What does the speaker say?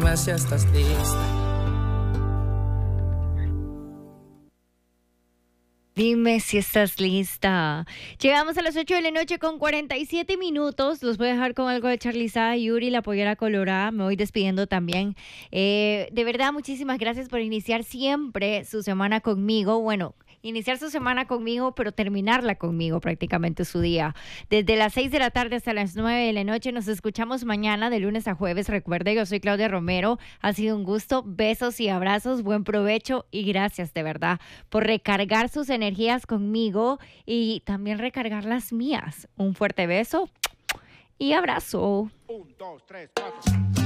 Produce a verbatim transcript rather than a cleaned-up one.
Dime si estás lista. Dime si estás lista. Llegamos a las ocho de la noche con cuarenta y siete minutos. Los voy a dejar con algo de Charliza, Yuri, la pollera colorada. Me voy despidiendo también. Eh, de verdad, muchísimas gracias por iniciar siempre su semana conmigo. Bueno, iniciar su semana conmigo, pero terminarla conmigo prácticamente su día. Desde las seis de la tarde hasta las nueve de la noche. Nos escuchamos mañana de lunes a jueves. Recuerde, yo soy Claudia Romero. Ha sido un gusto. Besos y abrazos. Buen provecho y gracias de verdad por recargar sus energías conmigo y también recargar las mías. Un fuerte beso y abrazo. Un, dos, tres, cuatro.